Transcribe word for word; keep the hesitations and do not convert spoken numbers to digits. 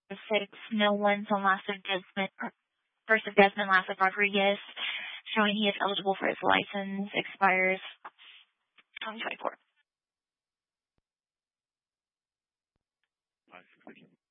Six, no one's on last of Desmond, or first of Desmond Last of Rodriguez, showing he is eligible for his license, expires twenty twenty-four. Nice, thank you.